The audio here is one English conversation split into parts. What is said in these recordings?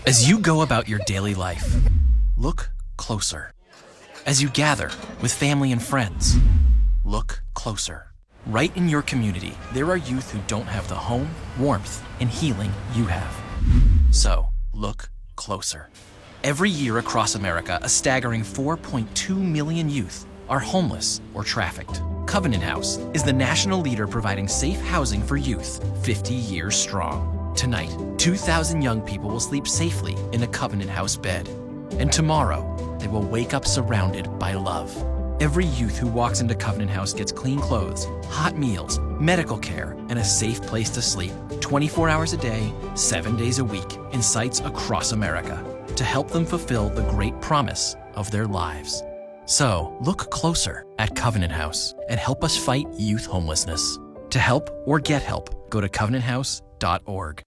As you go about your daily life, look closer. As you gather with family and friends, look closer. Right in your community, there are youth who don't have the home, warmth, and healing you have. So, look closer. Every year across America, a staggering 4.2 million youth are homeless or trafficked. Covenant House is the national leader providing safe housing for youth 50 years strong. Tonight, 2,000 young people will sleep safely in a Covenant House bed. And tomorrow, they will wake up surrounded by love. Every youth who walks into Covenant House gets clean clothes, hot meals, medical care, and a safe place to sleep 24 hours a day, 7 days a week in sites across America to help them fulfill the great promise of their lives. So, look closer at Covenant House and help us fight youth homelessness. To help or get help, go to covenanthouse.org.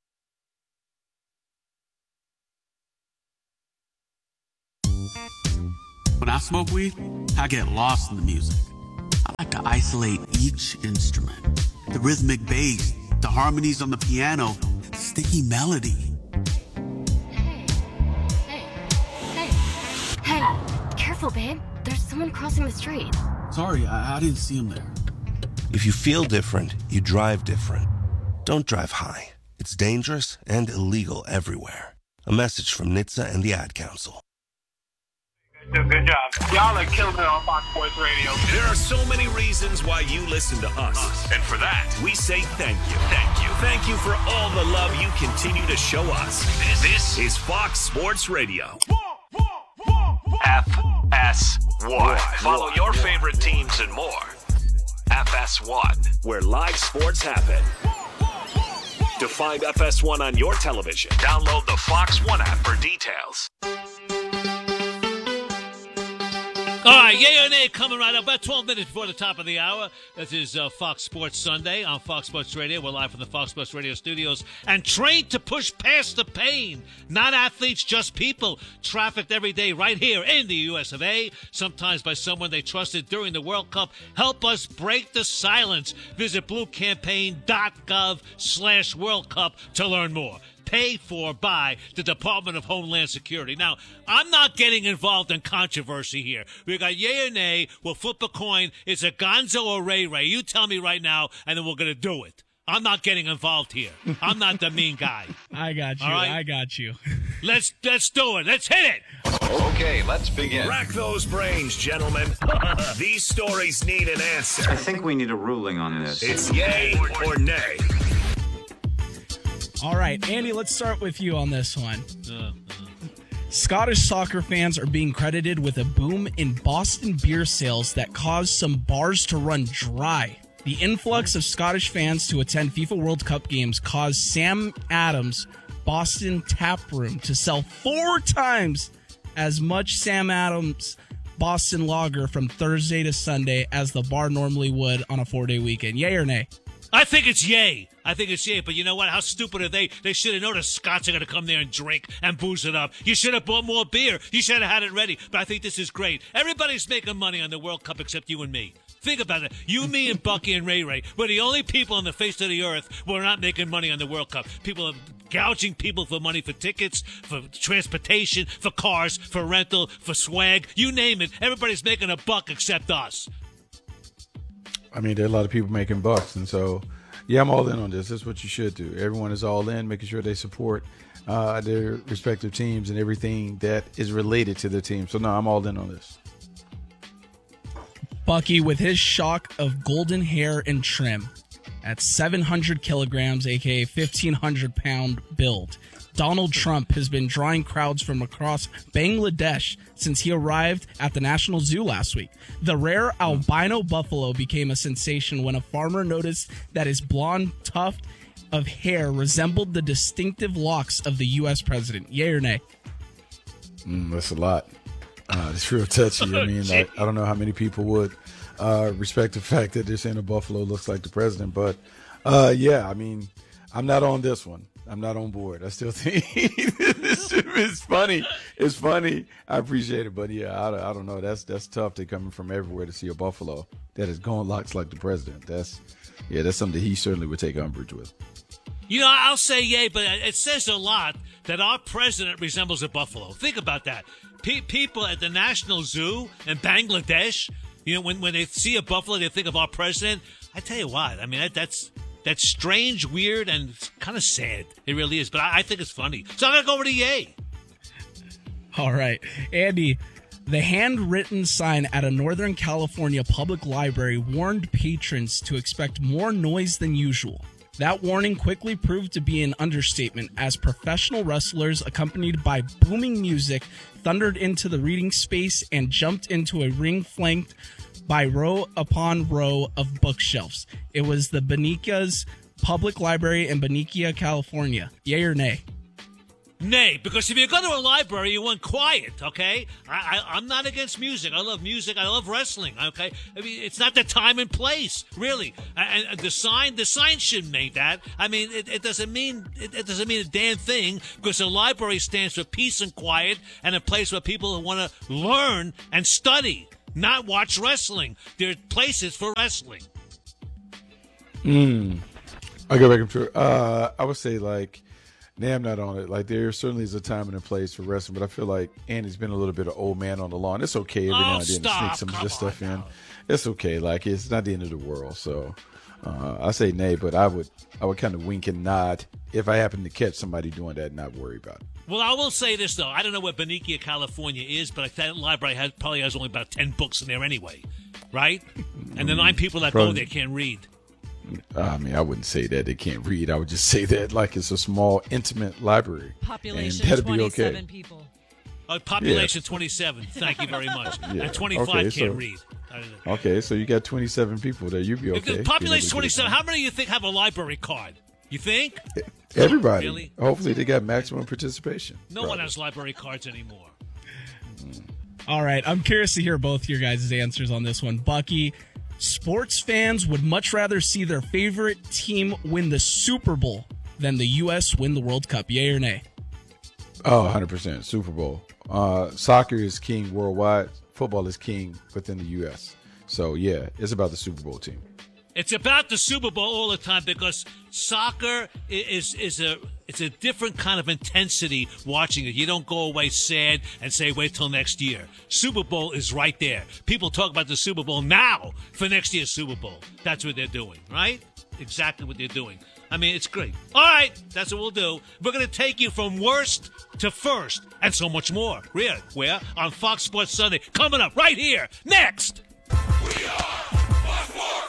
When I smoke weed, I get lost in the music. I like to isolate each instrument. The rhythmic bass, the harmonies on the piano, the sticky melody. Hey, careful, babe. There's someone crossing the street. Sorry, I didn't see him there. If you feel different, you drive different. Don't drive high. It's dangerous and illegal everywhere. A message from NHTSA and the Ad Council. Good job. Y'all are killing it on Fox Sports Radio. There are so many reasons why you listen to us. And for that, we say thank you. Thank you. Thank you for all the love you continue to show us. This is Fox Sports Radio. FS1. Follow your favorite teams and more. FS1, where live sports happen. To find FS1 on your television, download the Fox One app for details. All right, yay or nay coming right up. About 12 minutes before the top of the hour. This is Fox Sports Sunday on Fox Sports Radio. We're live from the Fox Sports Radio studios and trained to push past the pain. Not athletes, just people. Trafficked every day right here in the U.S. of A. Sometimes by someone they trusted during the World Cup. Help us break the silence. Visit bluecampaign.gov/World Cup to learn more. Paid for by the Department of Homeland Security. Now, I'm not getting involved in controversy here. We got yay or nay. We'll flip a coin. It's a Gonzo or Ray Ray. You tell me right now, and then we're going to do it. I'm not getting involved here. I'm not the mean guy. I got you. All right? I got you. Let's do it. Let's hit it. Okay, let's begin. Rack those brains, gentlemen. These stories need an answer. I think we need a ruling on this. It's yay or nay. All right, Andy, let's start with you on this one. Scottish soccer fans are being credited with a boom in Boston beer sales that caused some bars to run dry. The influx of Scottish fans to attend FIFA World Cup games caused Sam Adams' Boston Tap Room to sell 4 times as much Sam Adams Boston Lager from Thursday to Sunday as the bar normally would on a 4-day weekend. Yay or nay? I think it's yay. But you know what? How stupid are they? They should have known the Scots are going to come there and drink and booze it up. You should have bought more beer. You should have had it ready. But I think this is great. Everybody's making money on the World Cup except you and me. Think about it. You, me, and Bucky and Ray Ray were the only people on the face of the earth who are not making money on the World Cup. People are gouging people for money for tickets, for transportation, for cars, for rental, for swag. You name it. Everybody's making a buck except us. I mean, there are a lot of people making bucks, and so... yeah, I'm all in on this. That's what you should do. Everyone is all in, making sure they support their respective teams and everything that is related to their team. So, no, I'm all in on this. Bucky, with his shock of golden hair and trim at 700 kilograms, a.k.a. 1,500-pound build, Donald Trump has been drawing crowds from across Bangladesh since he arrived at the National Zoo last week. The rare albino buffalo became a sensation when a farmer noticed that his blonde tuft of hair resembled the distinctive locks of the U.S. president. Yay or nay? That's a lot. It's real touchy. I mean, I don't know how many people would respect the fact that they're saying a buffalo looks like the president. But, yeah, I mean, I'm not on this one. I'm not on board. I still think it's funny. It's funny. I appreciate it, but yeah, I don't know. That's tough. They're coming from everywhere to see a buffalo that is going locks like the president. That's something he certainly would take umbrage with. You know, I'll say yay, but it says a lot that our president resembles a buffalo. Think about that. People at the National Zoo in Bangladesh, you know, when they see a buffalo, they think of our president. I tell you what, I mean, that's strange, weird, and kind of sad. It really is, but I think it's funny. So I'm going to go over to Ye. All right. Andy, the handwritten sign at a Northern California public library warned patrons to expect more noise than usual. That warning quickly proved to be an understatement as professional wrestlers, accompanied by booming music, thundered into the reading space and jumped into a ring flanked by row upon row of bookshelves. It was the Benica's Public Library in Benicia, California. Yay or nay? Nay, because if you go to a library, you want quiet, okay? I'm not against music. I love music. I love wrestling, okay? I mean, it's not the time and place, really. And the sign should make that. I mean, it doesn't mean a damn thing, because a library stands for peace and quiet and a place where people want to learn and study, not watch wrestling. There are places for wrestling. I'll go back and forth. I would say, like, nah, I'm not on it. Like, there certainly is a time and a place for wrestling, but I feel like Andy's been a little bit of old man on the lawn. It's okay every now and then to sneak some of this stuff in. It's okay. Like, it's not the end of the world. So I say nay, but I would kind of wink and nod if I happen to catch somebody doing that and not worry about it. Well, I will say this, though. I don't know where Benicia, California is, but that library probably has only about 10 books in there anyway, right? And the 9 people that go there can't read. I mean, I wouldn't say that they can't read. I would just say that, like, it's a small, intimate library. Population 27 people. Population 27. Thank you very much. Yeah. And 25 can't read. Okay, so you got 27 people there. You'd be okay. If the population 27, how many do you think have a library card? You think? Everybody. Really? Hopefully they got maximum participation. No one has library cards anymore. All right, I'm curious to hear both your guys' answers on this one. Bucky, sports fans would much rather see their favorite team win the Super Bowl than the U.S. win the World Cup. Yay or nay? Oh, 100%. Super Bowl. Soccer is king worldwide. Football is king within the U.S. So, yeah, it's about the Super Bowl team. It's about the Super Bowl all the time because soccer is a different kind of intensity watching it. You don't go away sad and say, wait till next year. Super Bowl is right there. People talk about the Super Bowl now for next year's Super Bowl. That's what they're doing, right? Exactly what they're doing. I mean, it's great. All right, that's what we'll do. We're going to take you from worst to first and so much more. Really? Where? On Fox Sports Sunday. Coming up right here. Next. We are Fox Sports.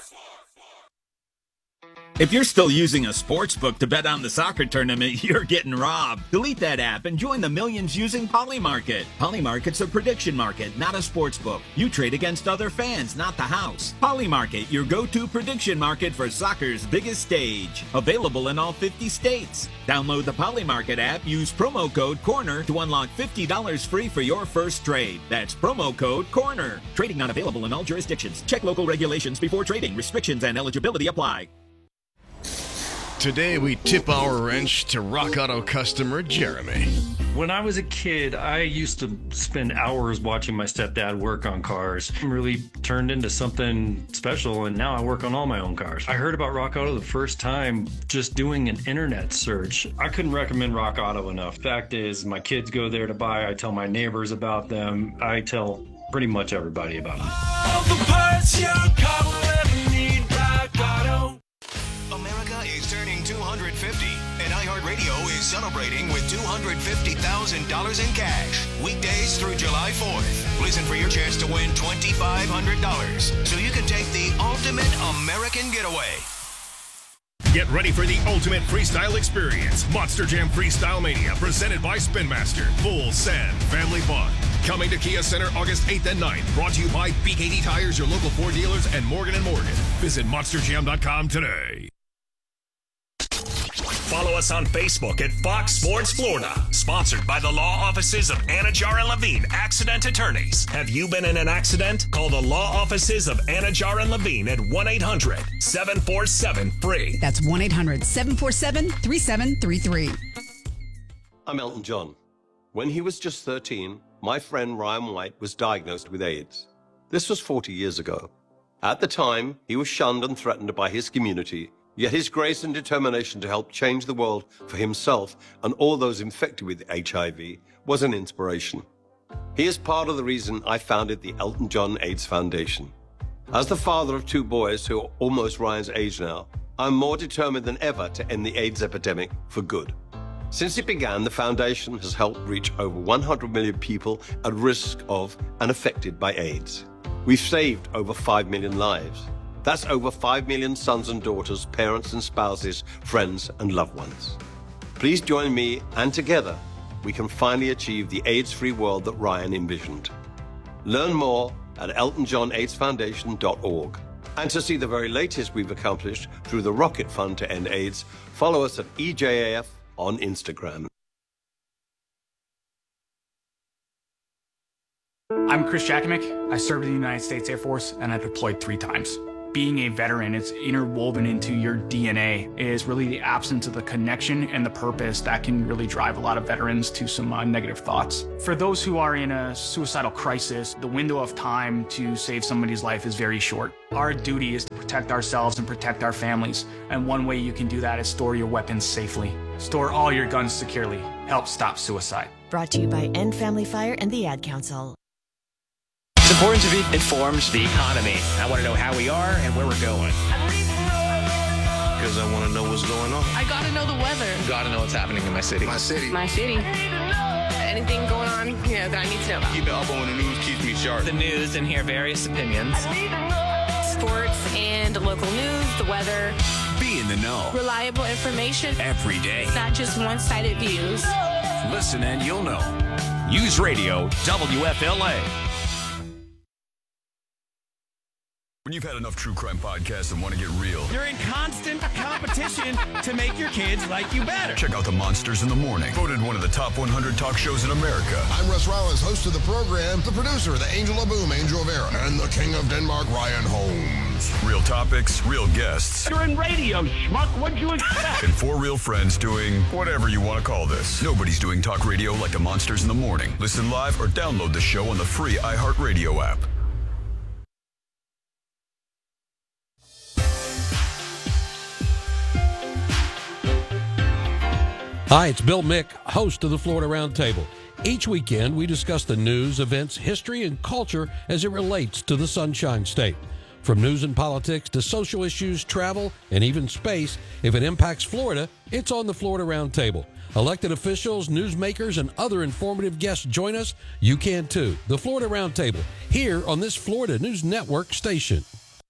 If you're still using a sports book to bet on the soccer tournament, you're getting robbed. Delete that app and join the millions using Polymarket. Polymarket's a prediction market, not a sports book. You trade against other fans, not the house. Polymarket, your go-to prediction market for soccer's biggest stage. Available in all 50 states. Download the Polymarket app, use promo code CORNER to unlock $50 free for your first trade. That's promo code CORNER. Trading not available in all jurisdictions. Check local regulations before trading. Restrictions and eligibility apply. Today we tip our wrench to Rock Auto customer Jeremy. When I was a kid, I used to spend hours watching my stepdad work on cars. It really turned into something special, and now I work on all my own cars. I heard about Rock Auto the first time just doing an internet search. I couldn't recommend Rock Auto enough. Fact is, my kids go there to buy. I tell my neighbors about them. I tell pretty much everybody about them. All the parts your car will ever need, Rock Auto. America is turning 250, and iHeartRadio is celebrating with $250,000 in cash. Weekdays through July 4th. Listen for your chance to win $2,500 so you can take the ultimate American getaway. Get ready for the ultimate freestyle experience. Monster Jam Freestyle Mania, presented by Spin Master. Full send family fun. Coming to Kia Center August 8th and 9th. Brought to you by BKD Tires, your local Ford dealers, and Morgan & Morgan. Visit monsterjam.com today. Follow us on Facebook at Fox Sports Florida. Sponsored by the law offices of Anajar and Levine, accident attorneys. Have you been in an accident? Call the law offices of Anajar and Levine at 1-800-747-FREE. That's 1-800-747-3733. I'm Elton John. When he was just 13, my friend Ryan White was diagnosed with AIDS. This was 40 years ago. At the time, he was shunned and threatened by his community Yet his grace and determination to help change the world for himself and all those infected with HIV was an inspiration. He is part of the reason I founded the Elton John AIDS Foundation. As the father of 2 boys who are almost Ryan's age now, I'm more determined than ever to end the AIDS epidemic for good. Since it began, the foundation has helped reach over 100 million people at risk of and affected by AIDS. We've saved over 5 million lives. That's over 5 million sons and daughters, parents and spouses, friends and loved ones. Please join me, and together we can finally achieve the AIDS-free world that Ryan envisioned. Learn more at eltonjohnaidsfoundation.org. And to see the very latest we've accomplished through the Rocket Fund to End AIDS, follow us at EJAF on Instagram. I'm Chris Jakimick. I served in the United States Air Force and I deployed 3 times. Being a veteran, it's interwoven into your DNA. It is really the absence of the connection and the purpose that can really drive a lot of veterans to some negative thoughts. For those who are in a suicidal crisis, the window of time to save somebody's life is very short. Our duty is to protect ourselves and protect our families. And one way you can do that is store your weapons safely. Store all your guns securely. Help stop suicide. Brought to you by End Family Fire and the Ad Council. It's important to be informed. The economy. I want to know how we are and where we're going. Because I want to know what's going on. I got to know the weather. Got to know what's happening in my city. My city. My city. Anything going on, that I need to know about. Keep it up on the news, keeps me sharp. The news and hear various opinions. Sports and local news, the weather. Be in the know. Reliable information. Every day. Not just one-sided views. Listen and you'll know. News Radio WFLA. When you've had enough true crime podcasts and want to get real, you're in constant competition to make your kids like you better. Check out the Monsters in the Morning, voted one of the top 100 talk shows in America. I'm Russ Rollins, host of the program, the producer, the Angel of Boom, Angel Vera, and the King of Denmark, Ryan Holmes. Real topics, real guests. You're in radio, schmuck. What'd you expect? And 4 real friends doing whatever you want to call this. Nobody's doing talk radio like the Monsters in the Morning. Listen live or download the show on the free iHeartRadio app. Hi, it's Bill Mick, host of the Florida Roundtable. Each weekend, we discuss the news, events, history, and culture as it relates to the Sunshine State. From news and politics to social issues, travel, and even space, if it impacts Florida, it's on the Florida Roundtable. Elected officials, newsmakers, and other informative guests join us. You can too. The Florida Roundtable, here on this Florida News Network station.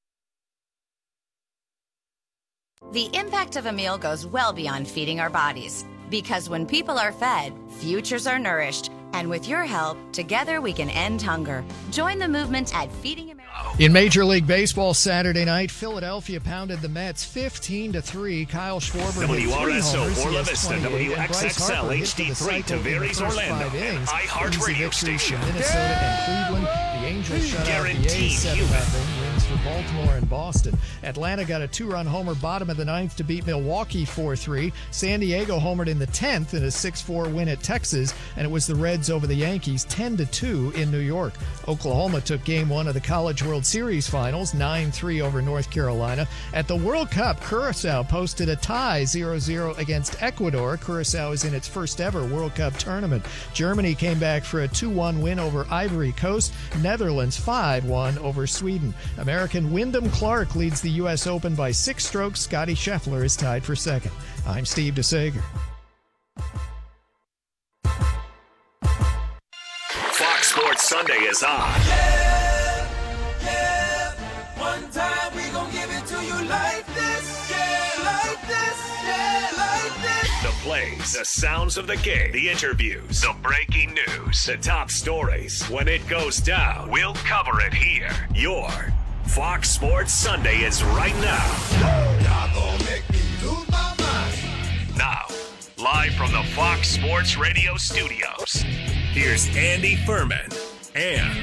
The impact of a meal goes well beyond feeding our bodies. Because when people are fed, futures are nourished. And with your help, together we can end hunger. Join the movement at Feeding America. In Major League Baseball Saturday night, Philadelphia pounded the Mets 15-3. Kyle Schwarber hit 3 homers. WRSO, Vista, WXXL, HD3, Tavares, Orlando, and iHeart Radio Station. Minnesota and Cleveland. The Angels shut out the A's 7-0. Wins for Baltimore and Boston. Atlanta got a 2-run homer bottom of the 9th to beat Milwaukee 4-3. San Diego homered in the 10th in a 6-4 win at Texas, and it was the Reds over the Yankees 10-2 in New York. Oklahoma took Game 1 of the College World Series Finals 9-3 over North Carolina. At the World Cup, Curacao posted a tie 0-0 against Ecuador. Curacao is in its first ever World Cup tournament. Germany came back for a 2-1 win over Ivory Coast. Netherlands 5-1 over Sweden. American Wyndham Clark leads the U.S. Open by 6 strokes. Scotty Scheffler is tied for second. I'm Steve DeSager. Fox Sports Sunday is on. One time we gon' give it to you like this, like this, like this. The plays, the sounds of the game, the interviews, the breaking news, the top stories. When it goes down, we'll cover it here. Your Fox Sports Sunday is right now. Y'all gon' make me lose my mind. Now, live from the Fox Sports Radio studios, here's Andy Furman and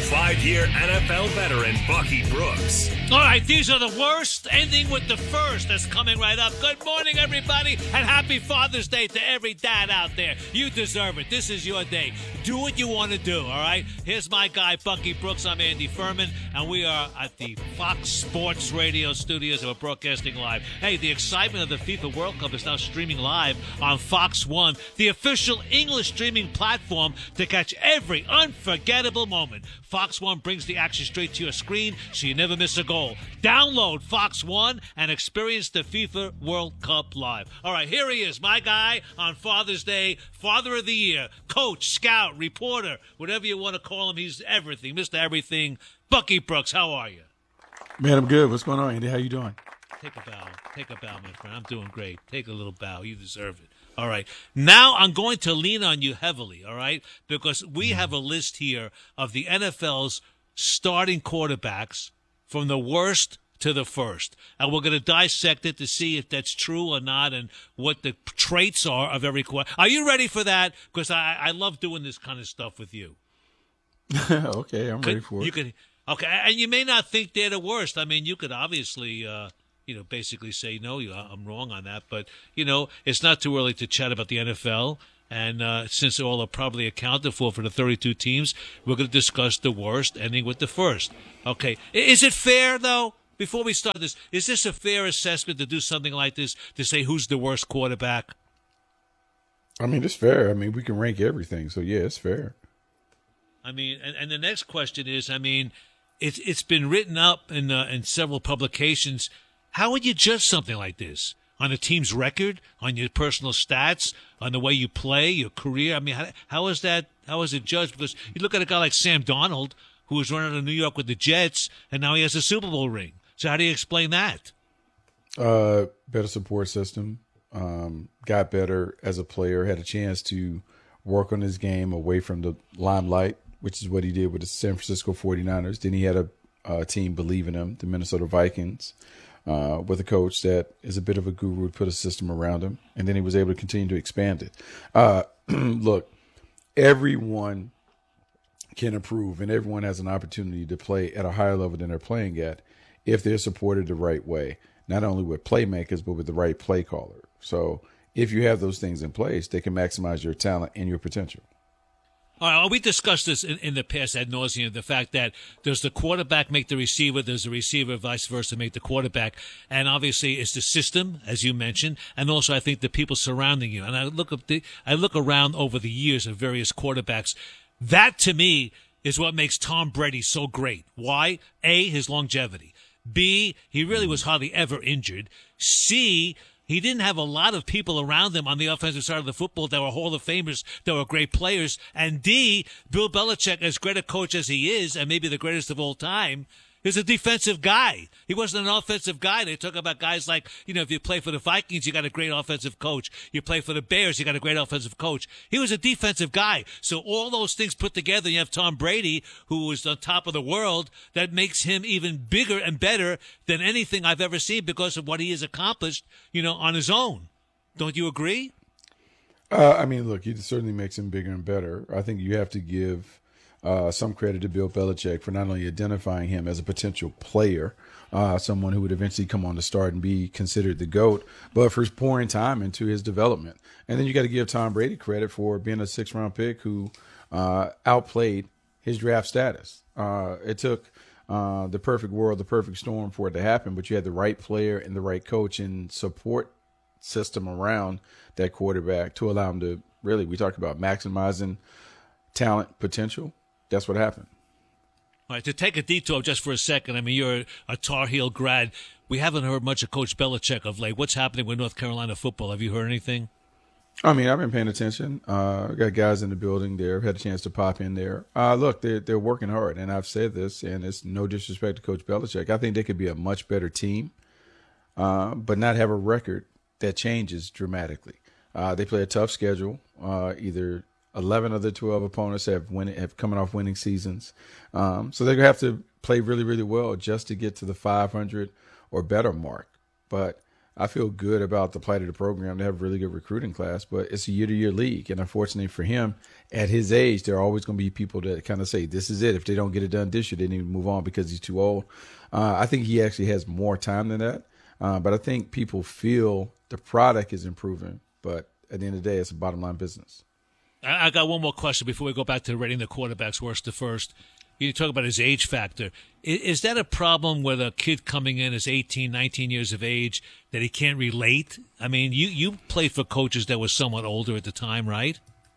5-year NFL veteran Bucky Brooks. All right, these are the worst, ending with the first. That's coming right up. Good morning, everybody, and happy Father's Day to every dad out there. You deserve it. This is your day. Do what you want to do, all right? Here's my guy, Bucky Brooks. I'm Andy Furman, and we are at the Fox Sports Radio studios, and we're broadcasting live. Hey, the excitement of the FIFA World Cup is now streaming live on Fox One, the official English streaming platform to catch every unforgettable moment. Fox One brings the action straight to your screen so you never miss a goal. Download Fox One and experience the FIFA World Cup live. All right, here he is, my guy on Father's Day, Father of the Year, coach, scout, reporter, whatever you want to call him. He's everything, Mr. Everything. Bucky Brooks, how are you? Man, I'm good. What's going on, Andy? How you doing? Take a bow. Take a bow, my friend. I'm doing great. Take a little bow. You deserve it. All right. Now I'm going to lean on you heavily, all right? Because we have a list here of the NFL's starting quarterbacks from the worst to the first. And we're going to dissect it to see if that's true or not and what the traits are of every quarterback. Are you ready for that? Because I love doing this kind of stuff with you. Okay, I'm ready for it. Okay, and you may not think they're the worst. I mean, you could obviously basically say, no, I'm wrong on that. But, it's not too early to chat about the NFL. And since all are probably accounted for the 32 teams, we're going to discuss the worst, ending with the first. Okay. Is it fair, though, before we start this, is this a fair assessment to do something like this, to say who's the worst quarterback? I mean, it's fair. I mean, we can rank everything. So, yeah, it's fair. I mean, and the next question is, I mean, it's been written up in several publications. How would you judge something like this? On a team's record, on your personal stats, on the way you play, your career? I mean, how is that? How is it judged? Because you look at a guy like Sam Darnold, who was running to New York with the Jets, and now he has a Super Bowl ring. So how do you explain that? Better support system, got better as a player, had a chance to work on his game away from the limelight, which is what he did with the San Francisco 49ers. Then he had a team believe in him, the Minnesota Vikings. With a coach that is a bit of a guru, put a system around him, and then he was able to continue to expand it. Look, everyone can improve, and everyone has an opportunity to play at a higher level than they're playing at if they're supported the right way, not only with playmakers, but with the right play caller. So if you have those things in place, they can maximize your talent and your potential. All right, we discussed this in the past ad nauseum, the fact that does the quarterback make the receiver, does the receiver vice versa make the quarterback, and obviously it's the system, as you mentioned, and also I think the people surrounding you. And I look around over the years of various quarterbacks. That, to me, is what makes Tom Brady so great. Why? A, his longevity. B, he really was hardly ever injured. C, he didn't have a lot of people around him on the offensive side of the football that were Hall of Famers, that were great players. And D, Bill Belichick, as great a coach as he is, and maybe the greatest of all time, is a defensive guy. He wasn't an offensive guy. They talk about guys like, if you play for the Vikings, you got a great offensive coach. You play for the Bears, you got a great offensive coach. He was a defensive guy. So all those things put together, you have Tom Brady, who was on top of the world. That makes him even bigger and better than anything I've ever seen because of what he has accomplished, on his own. Don't you agree? I mean, look, he certainly makes him bigger and better. I think you have to give some credit to Bill Belichick for not only identifying him as a potential player, someone who would eventually come on to start and be considered the GOAT, but for pouring time into his development. And then you got to give Tom Brady credit for being a 6th-round pick who outplayed his draft status. It took the perfect world, the perfect storm for it to happen, but you had the right player and the right coach and support system around that quarterback to allow him to really, we talk about maximizing talent potential. That's what happened. All right, to take a detour just for a second, I mean, you're a Tar Heel grad. We haven't heard much of Coach Belichick of late. What's happening with North Carolina football? Have you heard anything? I mean, I've been paying attention. Got guys in the building there. Had a chance to pop in there. Look, they're working hard, and I've said this, and it's no disrespect to Coach Belichick. I think they could be a much better team, but not have a record that changes dramatically. They play a tough schedule. Either 11 of the 12 opponents have coming off winning seasons. So they're going to have to play really, really well just to get to the 500 or better mark. But I feel good about the plight of the program. They have a really good recruiting class, but it's a year-to-year league. And unfortunately for him, at his age, there are always going to be people that kind of say, this is it. If they don't get it done this year, they need to move on because he's too old. I think he actually has more time than that. But I think people feel the product is improving. But at the end of the day, it's a bottom-line business. I got one more question before we go back to rating the quarterbacks worst to first. You talk about his age factor. Is that a problem with a kid coming in as 18, 19 years of age that he can't relate? I mean, you played for coaches that were somewhat older at the time, right?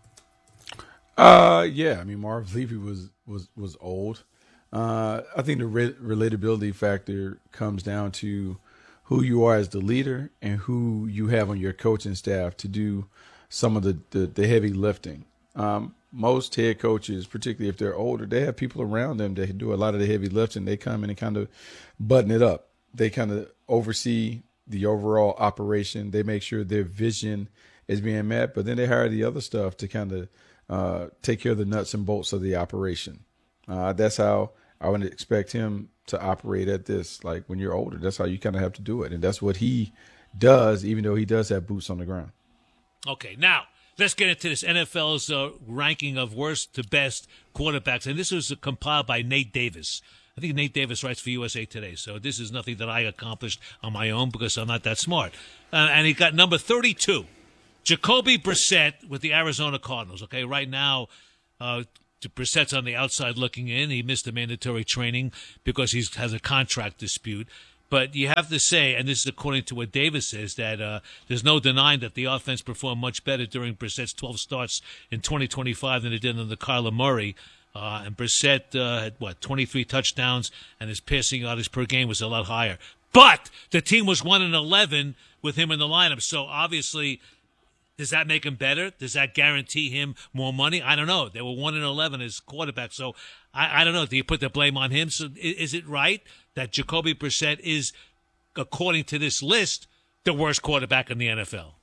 Yeah. I mean, Marv Levy was old. I think the relatability factor comes down to who you are as the leader and who you have on your coaching staff to do some of the heavy lifting. Most head coaches, particularly if they're older, they have people around them that do a lot of the heavy lifting. They come in and kind of button it up. They kind of oversee the overall operation. They make sure their vision is being met, but then they hire the other stuff to kind of take care of the nuts and bolts of the operation. That's how I would expect him to operate at this. Like when you're older, that's how you kind of have to do it. And that's what he does, even though he does have boots on the ground. Okay, now let's get into this NFL's ranking of worst to best quarterbacks. And this was compiled by Nate Davis. I think Nate Davis writes for USA Today. So this is nothing that I accomplished on my own because I'm not that smart. And he got number 32, Jacoby Brissett with the Arizona Cardinals. Okay, right now, Brissett's on the outside looking in. He missed the mandatory training because he has a contract dispute. But you have to say, and this is according to what Davis says, that there's no denying that the offense performed much better during Brissett's 12 starts in 2025 than it did under Kyler Murray. And Brissett had, 23 touchdowns, and his passing yardage per game was a lot higher. But the team was 1-11 with him in the lineup. So obviously, does that make him better? Does that guarantee him more money? I don't know. They were 1-11 as quarterback. So I don't know. Do you put the blame on him? So is it right that Jacoby Brissett is, according to this list, the worst quarterback in the NFL?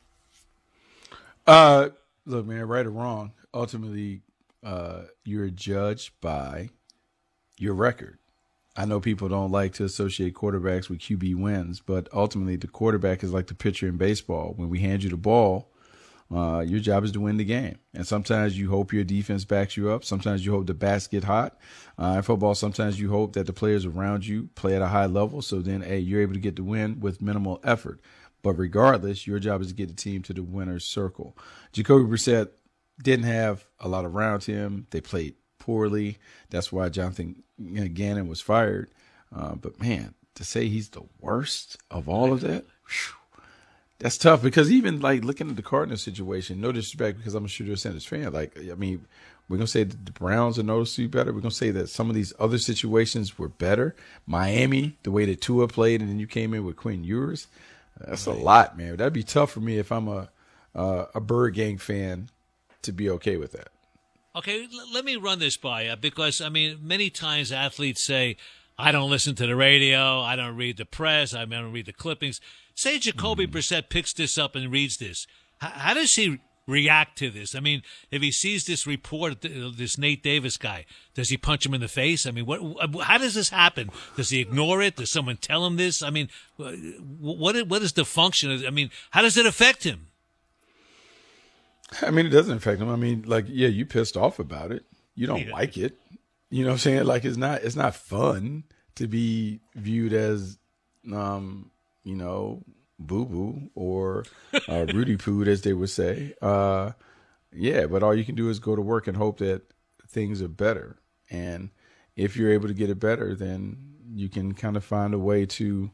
Look, man, right or wrong, ultimately you're judged by your record. I know people don't like to associate quarterbacks with QB wins, but ultimately the quarterback is like the pitcher in baseball. When we hand you the ball, your job is to win the game. And sometimes you hope your defense backs you up. Sometimes you hope the bats get hot. In football, sometimes you hope that the players around you play at a high level. So then, you're able to get the win with minimal effort. But regardless, your job is to get the team to the winner's circle. Jacoby Brissett didn't have a lot around him. They played poorly. That's why Jonathan Gannon was fired. But, man, to say he's the worst of all of that, that's tough because even like looking at the Cardinals situation, no disrespect because I'm a Shooter Sanders fan. Like, I mean, we're going to say that the Browns are noticeably better. We're going to say that some of these other situations were better. Miami, the way that Tua played, and then you came in with Quinn Ewers. That's a lot, man. That'd be tough for me if I'm a Bird Gang fan to be okay with that. Okay, let me run this by you because, I mean, many times athletes say, I don't listen to the radio, I don't read the press, I don't read the clippings. Say Jacoby Brissett picks this up and reads this. How does he react to this? I mean, if he sees this report, this Nate Davis guy, does he punch him in the face? I mean, how does this happen? Does he ignore it? Does someone tell him this? I mean, what is the function of, I mean, how does it affect him? I mean, it doesn't affect him. I mean, like, yeah, you pissed off about it. You don't like it. You know what I'm saying? Like, it's not fun to be viewed as, you know, boo-boo or Rudy Poo, as they would say. Yeah, but all you can do is go to work and hope that things are better. And if you're able to get it better, then you can kind of find a way to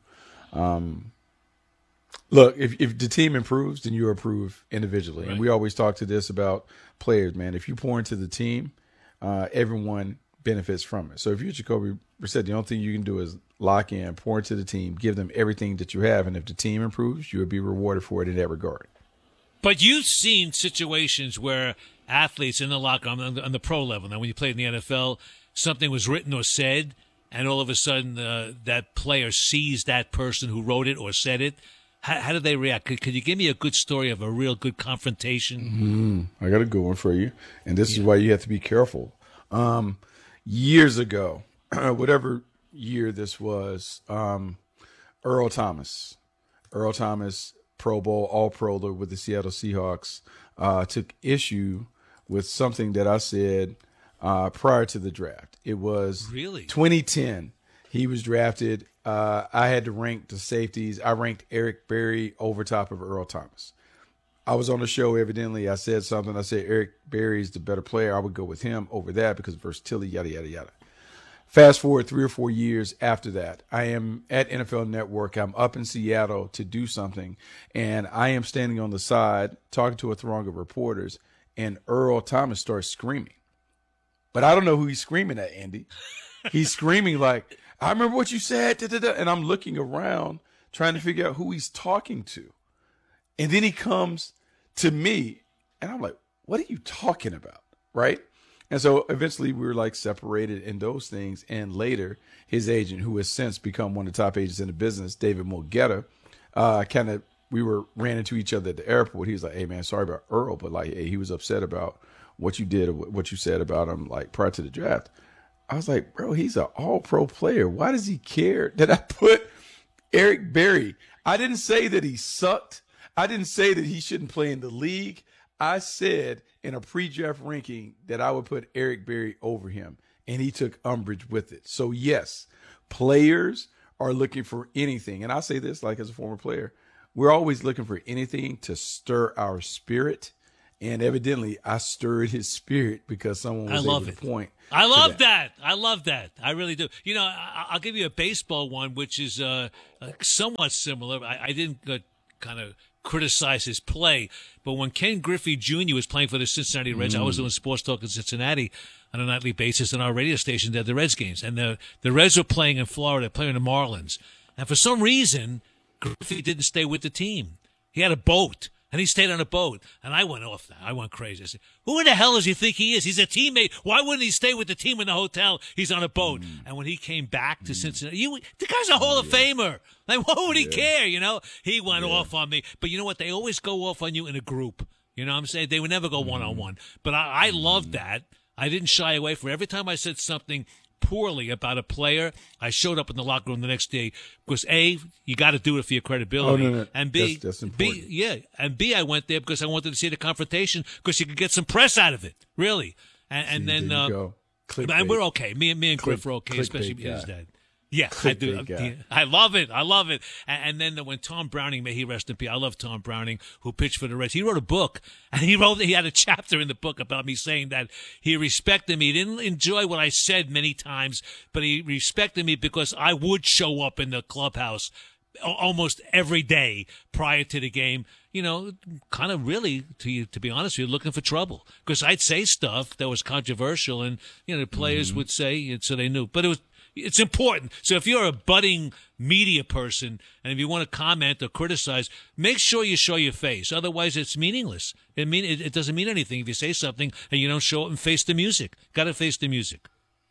look, if the team improves, then you improve individually. Right. And we always talk to this about players, man. If you pour into the team, everyone benefits from it. So if you're Jacoby Brissett, the only thing you can do is lock in, pour into the team, give them everything that you have. And if the team improves, you will be rewarded for it in that regard. But you've seen situations where athletes in the locker room on the pro level, now when you played in the NFL, something was written or said, and all of a sudden that player sees that person who wrote it or said it. How did they react? Could you give me a good story of a real good confrontation? I got a good one for you. And this is why you have to be careful. Years ago, whatever year this was, Earl Thomas Earl Thomas, Pro Bowl, All-Pro with the Seattle Seahawks, took issue with something that I said prior to the draft. It was really 2010. He was drafted. I had to rank the safeties. I ranked Eric Berry over top of Earl Thomas. I was on the show, evidently. I said something. I said Eric Berry is the better player. I would go with him over that because versatility, yada, yada, yada. Fast forward 3 or 4 years after that, I am at NFL Network. I'm up in Seattle to do something, and I am standing on the side talking to a throng of reporters, and Earl Thomas starts screaming. But I don't know who he's screaming at, Andy. He's screaming like, I remember what you said, and I'm looking around trying to figure out who he's talking to. And then he comes to me, and I'm like, what are you talking about, right? And so eventually we were like separated in those things. And later, his agent, who has since become one of the top agents in the business, David Mulgeta, we ran into each other at the airport. He was like, hey, man, sorry about Earl, but like, hey, he was upset about what you did or what you said about him like prior to the draft. I was like, bro, he's an all-pro player. Why does he care that I put Eric Berry? I didn't say that he sucked. I didn't say that he shouldn't play in the league. I said in a pre-draft ranking that I would put Eric Berry over him, and he took umbrage with it. So, yes, players are looking for anything. And I say this like as a former player. We're always looking for anything to stir our spirit. And evidently, I stirred his spirit because someone was able to point. I love that. I love that. I really do. You know, I'll give you a baseball one, which is somewhat similar. I didn't kind of criticize his play, but when Ken Griffey Jr. was playing for the Cincinnati Reds, I was doing sports talk in Cincinnati on a nightly basis on our radio station at the Reds games. And the Reds were playing in Florida, playing the Marlins. And for some reason, Griffey didn't stay with the team. He had a boat. And he stayed on a boat. And I went off that. I went crazy. I said, who in the hell does he think he is? He's a teammate. Why wouldn't he stay with the team in the hotel? He's on a boat. And when he came back to Cincinnati, the guy's a Hall of Famer. Like, what would he care, you know? He went off on me. But you know what? They always go off on you in a group. You know what I'm saying? They would never go one-on-one. But I loved that. I didn't shy away from it. Every time I said something poorly about a player, I showed up in the locker room the next day because A, you got to do it for your credibility. No. And B, that's important. And B, I went there because I wanted to see the confrontation because you could get some press out of it, really. And then, and we're okay. Me and Griff were okay, especially his dad. Yeah, I do. I love it. I love it. And then when Tom Browning, may he rest in peace, I love Tom Browning, who pitched for the Reds. He wrote a book, and he had a chapter in the book about me saying that he respected me. He didn't enjoy what I said many times, but he respected me because I would show up in the clubhouse almost every day prior to the game. You know, kind of really, to be honest with you, looking for trouble. Because I'd say stuff that was controversial, and, you know, the players would say, and so they knew. But it's important. So if you're a budding media person and if you want to comment or criticize, make sure you show your face. Otherwise, it's meaningless. It doesn't mean anything if you say something and you don't show up and face the music. Got to face the music.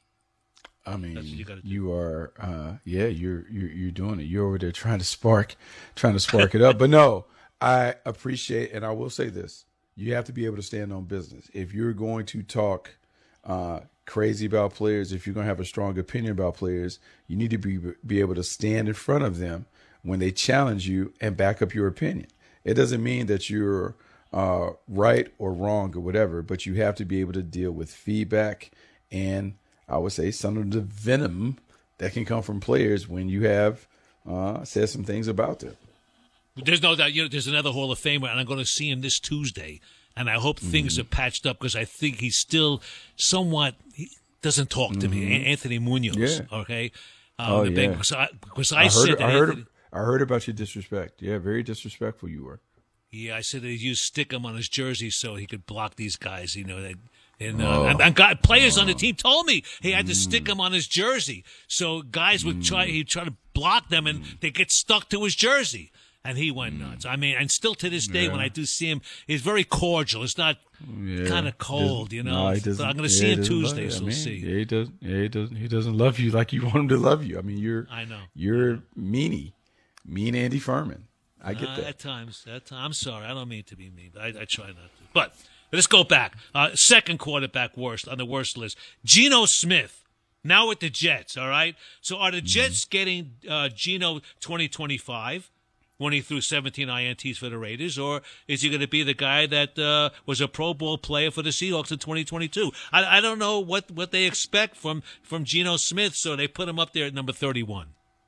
I mean, you are, you're doing it. You're over there trying to spark it up. But no, I appreciate, and I will say this: you have to be able to stand on business. If you're going to talk crazy about players, if you're going to have a strong opinion about players, you need to be able to stand in front of them when they challenge you and back up your opinion. It doesn't mean that you're right or wrong or whatever, but you have to be able to deal with feedback and, I would say, some of the venom that can come from players when you have said some things about them. There's no doubt. You know, there's another Hall of Famer, and I'm going to see him this Tuesday. And I hope things are patched up because I think he's still somewhat. He doesn't talk to me. Anthony Munoz. Yeah. Okay. Because I heard about your disrespect. Yeah, very disrespectful you were. Yeah, I said that he used stickum on his jersey so he could block these guys. You know, and players on the team told me he had to stick him on his jersey, so guys would try to block them, and they get stuck to his jersey. And he went nuts. I mean, and still to this day, when I do see him, he's very cordial. It's not kind of cold, you know. No, so I'm going to see him Tuesday, so we'll see. Yeah, he does. Yeah, he doesn't. He doesn't love you like you want him to love you. I mean, you're mean Andy Furman. I get that. At times, I'm sorry. I don't mean to be mean, but I try not to. But let's go back. Second quarterback worst on the worst list, Geno Smith. Now with the Jets. All right. So are the Jets getting Geno 2025? when he threw 17 INTs for the Raiders, or is he going to be the guy that was a Pro Bowl player for the Seahawks in 2022? I don't know what they expect from Geno Smith, so they put him up there at number 31.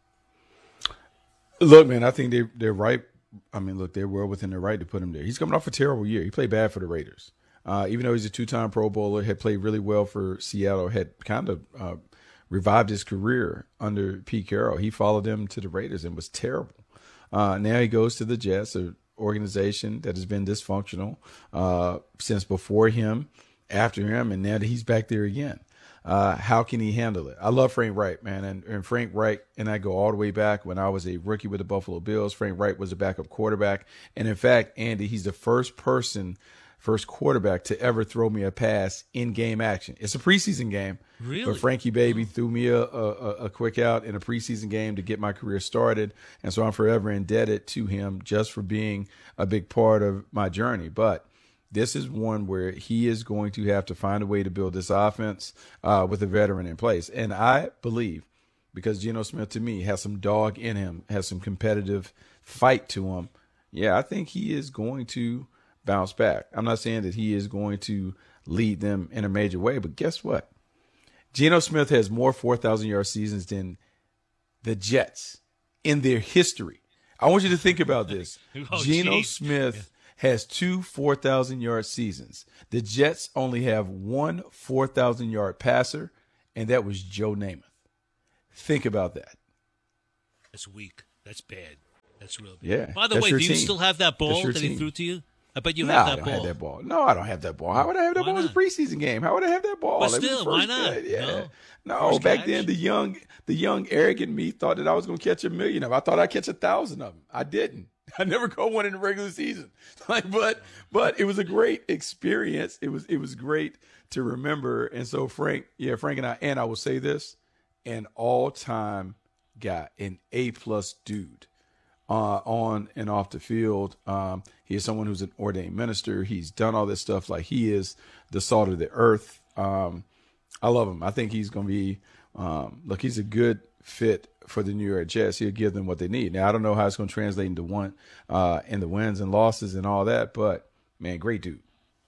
Look, man, I think they're right. I mean, look, they're well within their right to put him there. He's coming off a terrible year. He played bad for the Raiders. Even though he's a two-time Pro Bowler, had played really well for Seattle, had kind of revived his career under Pete Carroll. He followed him to the Raiders and was terrible. Now he goes to the Jets, an organization that has been dysfunctional since before him, after him, and now that he's back there again. How can he handle it? I love Frank Reich, man. And Frank Reich and I go all the way back when I was a rookie with the Buffalo Bills. Frank Reich was a backup quarterback. And in fact, Andy, he's the first quarterback to ever throw me a pass in game action. It's a preseason game. Really? But Frankie Baby threw me a quick out in a preseason game to get my career started. And so I'm forever indebted to him just for being a big part of my journey. But this is one where he is going to have to find a way to build this offense with a veteran in place. And I believe, because Geno Smith, to me, has some dog in him, has some competitive fight to him, I think he is going to bounce back. I'm not saying that he is going to lead them in a major way, but guess what? Geno Smith has more 4,000-yard seasons than the Jets in their history. I want you to think about this. Geno Smith has 2 4,000-yard seasons. The Jets only have 1 4,000-yard passer, and that was Joe Namath. Think about that. That's weak. That's bad. That's real bad. Yeah. By the way, do you still have that ball that he threw to you? I bet you have that ball. I don't have that ball. No, I don't have that ball. How would I have that ball? It was a preseason game. How would I have that ball? But still, why not? No, back then the young arrogant me thought that I was going to catch 1 million of them. I thought I'd catch 1,000 of them. I didn't. I never caught one in the regular season. But it was a great experience. It was great to remember. And so Frank and I will say this, an all-time guy, an A-plus dude. On and off the field. He is someone who's an ordained minister. He's done all this stuff. Like, he is the salt of the earth. I love him. I think he's going to be, he's a good fit for the New York Jets. He'll give them what they need. Now, I don't know how it's going to translate into in the wins and losses and all that, but man, great dude.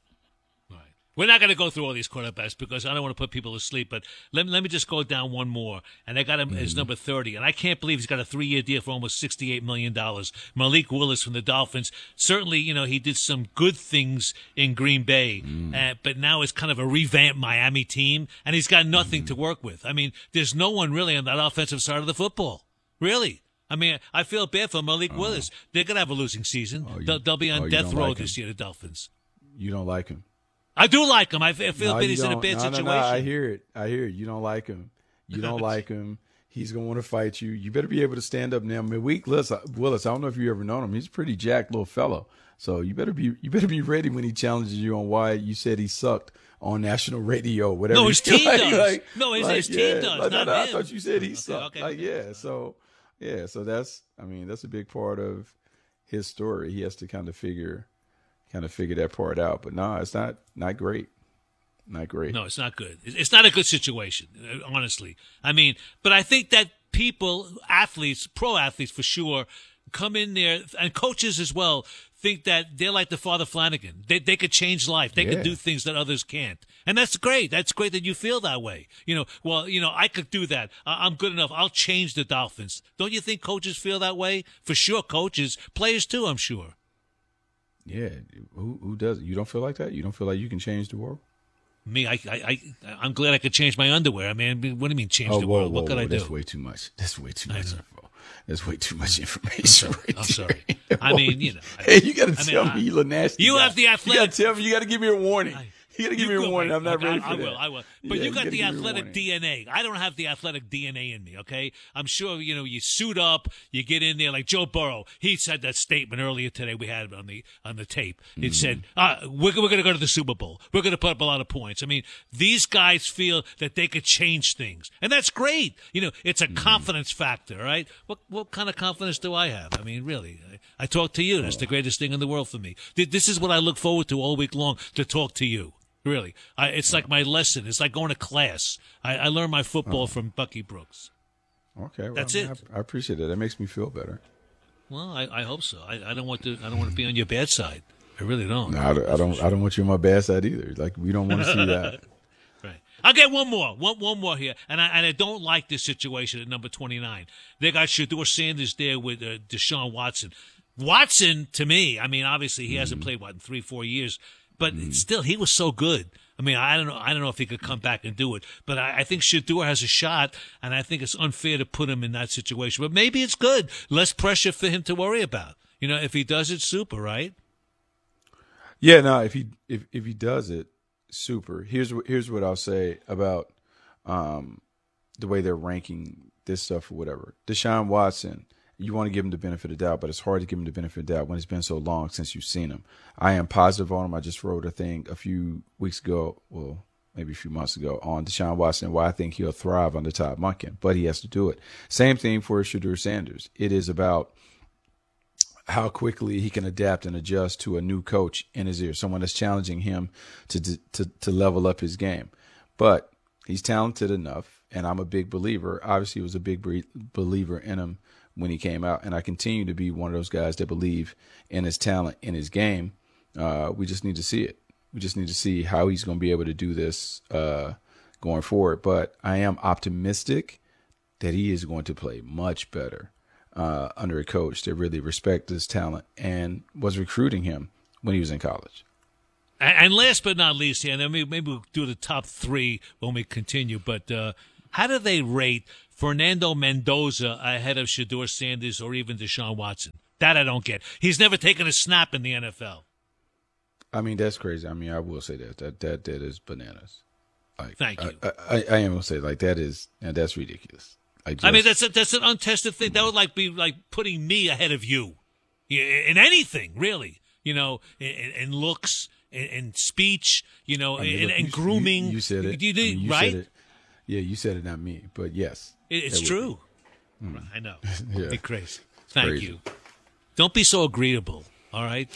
We're not going to go through all these quarterbacks because I don't want to put people to sleep, but let me just go down one more. And I got him as number 30. And I can't believe he's got a 3-year deal for almost $68 million. Malik Willis from the Dolphins. Certainly, he did some good things in Green Bay, but now it's kind of a revamped Miami team, and he's got nothing to work with. I mean, there's no one really on that offensive side of the football. Really. I mean, I feel bad for Malik Willis. They're going to have a losing season. They'll be on death row this year, the Dolphins. You don't like him. I do like him. I feel that he's in a bad situation. No, I hear it. You don't like him. You don't like him. He's going to want to fight you. You better be able to stand up now. Malik Willis, I don't know if you ever known him. He's a pretty jacked little fellow. So you better be ready when he challenges you on why you said he sucked on national radio, whatever. No, his team does. His team does, not him. I thought you said he sucked. Okay. So that's a big part of his story. He has to kind of figure that part out. But no, it's not great. Not great. No, it's not good. It's not a good situation, honestly. I mean, but I think that people, athletes, pro athletes for sure, come in there, and coaches as well, think that they're like the Father Flanagan. They could change life. They could do things that others can't. And that's great. That's great that you feel that way. I could do that. I'm good enough. I'll change the Dolphins. Don't you think coaches feel that way? For sure, coaches. Players too, I'm sure. Yeah, who does it? You don't feel like that? You don't feel like you can change the world? Me, I'm glad I could change my underwear. I mean, what do you mean change the world? What could I do? That's way too much. That's way too much info. That's way too much information. I'm sorry. I mean, Hey, you got to tell me you're nasty. You have the athletic. You got to tell me. You got to give me a warning. You got to give me a warning. I'm not ready for that. I will. But you got the athletic DNA. I don't have the athletic DNA in me, okay? I'm sure, you suit up, you get in there like Joe Burrow. He said that statement earlier today we had on the tape. It said, we're going to go to the Super Bowl. We're going to put up a lot of points. I mean, these guys feel that they could change things. And that's great. It's a confidence factor, right? What kind of confidence do I have? I mean, really, I talk to you. That's the greatest thing in the world for me. This is what I look forward to all week long, to talk to you. Really. It's like my lesson. It's like going to class. I learned my football from Bucky Brooks. Okay. Well, That's it. I appreciate it. That makes me feel better. Well, I hope so. I don't want to be on your bad side. I really don't. No, I don't want you on my bad side either. Like, we don't want to see that. Right. I'll get one more here, and I don't like this situation at number 29. They got Shedeur Sanders there with Deshaun Watson. Watson, to me, I mean, obviously he hasn't played in 3-4 years, but still, he was so good. I mean, I don't know if he could come back and do it, but I think Shedeur has a shot, and I think it's unfair to put him in that situation. But maybe it's good, less pressure for him to worry about. You know, if he does it, super, right? Yeah, no. If he does it, super. Here's what I'll say about the way they're ranking this stuff or whatever. Deshaun Watson, you want to give him the benefit of the doubt, but it's hard to give him the benefit of the doubt when it's been so long since you've seen him. I am positive on him. I just wrote a thing a few weeks ago, well, maybe a few months ago, on Deshaun Watson, why I think he'll thrive under Todd Monken, but he has to do it. Same thing for Shedeur Sanders. It is about how quickly he can adapt and adjust to a new coach in his ear, someone that's challenging him to level up his game. But he's talented enough, and I'm a big believer. Obviously, was a big believer in him when he came out, and I continue to be one of those guys that believe in his talent, in his game. We just need to see it. We just need to see how he's going to be able to do this going forward. But I am optimistic that he is going to play much better under a coach that really respects his talent and was recruiting him when he was in college. And last but not least, and then maybe we'll do the top three when we continue, but how do they rate Fernando Mendoza ahead of Shedeur Sanders or even Deshaun Watson? That I don't get. He's never taken a snap in the NFL. I mean, that's crazy. I mean, I will say that is bananas. Like, thank you. I am going to say, like, that's ridiculous. I mean, that's an untested thing. That would be like putting me ahead of you in anything, really. You know, in looks, in speech, you know, in grooming. You said it. You right? Said it. Yeah, you said it, not me. But yes, it's true. I know. Yeah. Be crazy. Thank you. Don't be so agreeable. All right.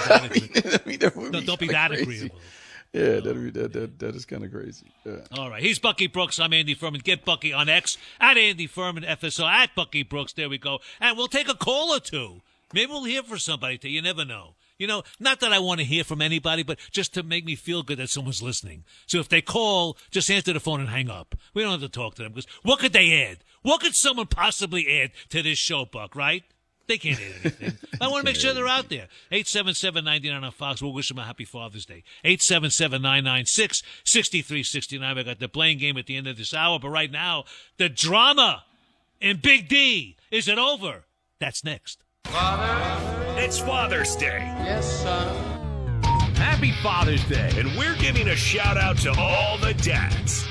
Don't be that agreeable. Yeah, that is kind of crazy. Yeah. All right. He's Bucky Brooks. I'm Andy Furman. Get Bucky on X at Andy Furman FSO at Bucky Brooks. There we go. And we'll take a call or two. Maybe we'll hear from somebody today. You never know. You know, not that I want to hear from anybody, but just to make me feel good that someone's listening. So if they call, just answer the phone and hang up. We don't have to talk to them because what could they add? What could someone possibly add to this show, Buck, right? They can't add anything. I want to make sure they're out there. 877-99 on Fox. We'll wish them a happy Father's Day. 877-996-6369. We got the playing game at the end of this hour. But right now, the drama in Big D. Is it over? That's next. It's Father's Day. Yes, son. Happy Father's Day. And we're giving a shout out to all the dads.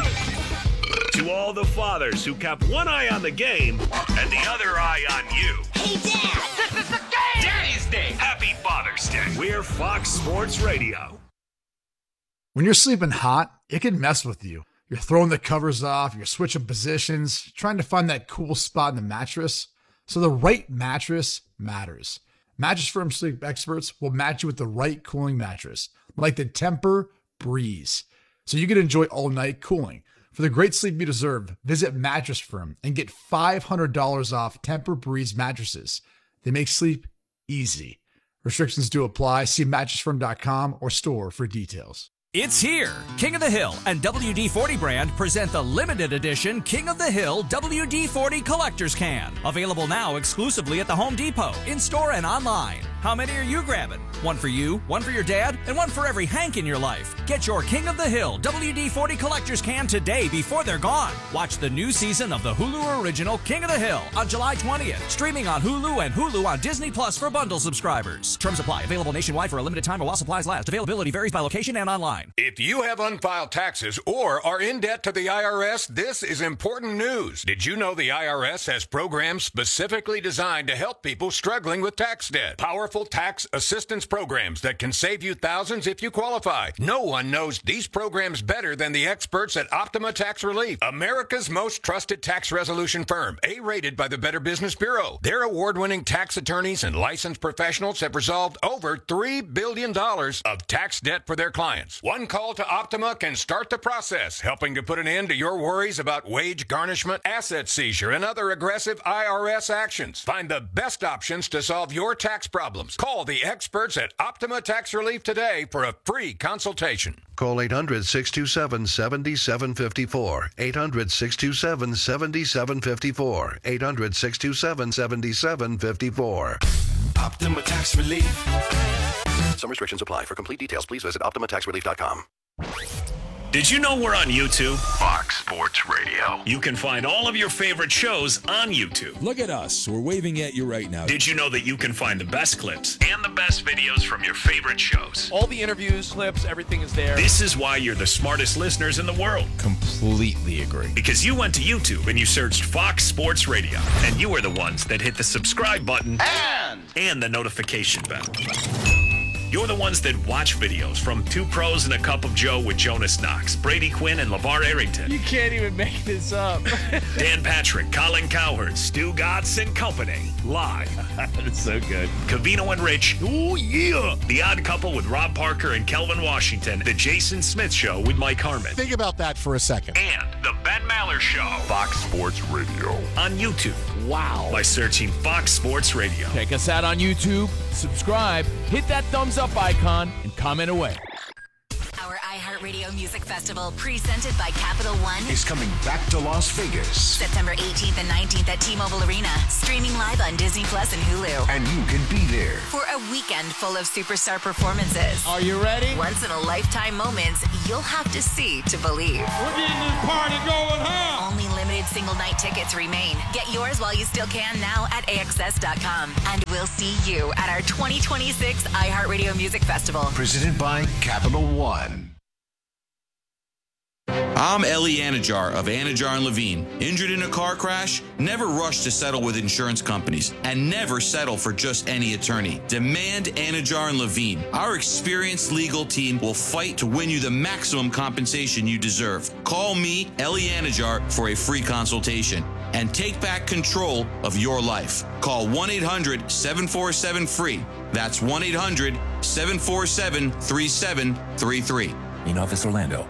To all the fathers who kept one eye on the game and the other eye on you. Hey, Dad. This is the game. Daddy's Day. Happy Father's Day. We're Fox Sports Radio. When you're sleeping hot, it can mess with you. You're throwing the covers off, you're switching positions, trying to find that cool spot in the mattress. So the right mattress matters. Mattress Firm sleep experts will match you with the right cooling mattress, like the Tempur-Breeze, so you can enjoy all-night cooling. For the great sleep you deserve, visit Mattress Firm and get $500 off Tempur-Breeze mattresses. They make sleep easy. Restrictions do apply. See mattressfirm.com or store for details. It's here. King of the Hill and WD-40 brand present the limited edition King of the Hill WD-40 Collector's Can. Available now exclusively at the Home Depot, in-store and online. How many are you grabbing? One for you, one for your dad, and one for every Hank in your life. Get your King of the Hill WD-40 Collector's Can today before they're gone. Watch the new season of the Hulu original King of the Hill on July 20th. Streaming on Hulu and Hulu on Disney Plus for bundle subscribers. Terms apply. Available nationwide for a limited time or while supplies last. Availability varies by location and online. If you have unfiled taxes or are in debt to the IRS, this is important news. Did you know the IRS has programs specifically designed to help people struggling with tax debt? Powerful tax assistance programs that can save you thousands if you qualify. No one knows these programs better than the experts at Optima Tax Relief, America's most trusted tax resolution firm, A-rated by the Better Business Bureau. Their award-winning tax attorneys and licensed professionals have resolved over $3 billion of tax debt for their clients. One call to Optima can start the process, helping to put an end to your worries about wage garnishment, asset seizure, and other aggressive IRS actions. Find the best options to solve your tax problems. Call the experts at Optima Tax Relief today for a free consultation. Call 800-627-7754. 800-627-7754. 800-627-7754. Optima Tax Relief. Some restrictions apply. For complete details, please visit OptimaTaxRelief.com. Did you know we're on YouTube? Fox Sports Radio. You can find all of your favorite shows on YouTube. Look at us. We're waving at you right now. Did you know that you can find the best clips and the best videos from your favorite shows? All the interviews, clips, everything is there. This is why you're the smartest listeners in the world. Completely agree. Because you went to YouTube and you searched Fox Sports Radio. And you were the ones that hit the subscribe button and the notification bell. You're the ones that watch videos from Two Pros and a Cup of Joe with Jonas Knox, Brady Quinn, and LeVar Arrington. You can't even make this up. Dan Patrick, Colin Cowherd, Stu Gatz and Company. Live. That's so good. Cavino and Rich. Oh, yeah. The Odd Couple with Rob Parker and Kelvin Washington. The Jason Smith Show with Mike Harmon. Think about that for a second. And the Ben Maller Show. Fox Sports Radio. On YouTube. Wow. By searching Fox Sports Radio. Check us out on YouTube, subscribe, hit that thumbs up icon, and comment away. Our iHeartRadio Music Festival, presented by Capital One, is coming back to Las Vegas. September 18th and 19th at T-Mobile Arena, streaming live on Disney Plus and Hulu. And you can be there For a weekend full of superstar performances. Are you ready? Once-in-a-lifetime moments you'll have to see to believe. We're getting this party going, huh? Only limited single-night tickets remain. Get yours while you still can now at AXS.com. And we'll see you at our 2026 iHeartRadio Music Festival. presented by Capital One. I'm Ellie Anajar of Anajar & Levine. Injured in a car crash? Never rush to settle with insurance companies and never settle for just any attorney. Demand Anajar & Levine. Our experienced legal team will fight to win you the maximum compensation you deserve. Call me, Ellie Anajar, for a free consultation and take back control of your life. Call 1-800-747-FREE. That's 1-800-747-3733. In Office Orlando.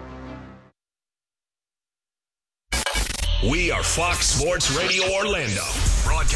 We are Fox Sports Radio Orlando.